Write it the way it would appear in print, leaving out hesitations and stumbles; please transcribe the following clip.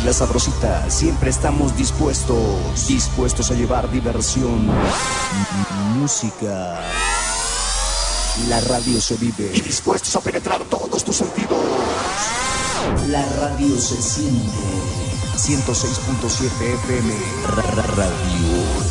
compartir la sabrosita. Siempre estamos dispuestos a llevar diversión, música. La radio se vive y dispuestos a penetrar todos tus sentidos. La radio se siente. 106.7 FM Radio